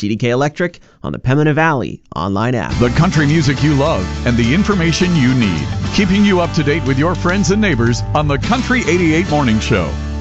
CDK Electric on the Pembina Valley online app. The country music you love and the information you need. Keeping you up to date with your friends and neighbors on the Country 88 Morning Show.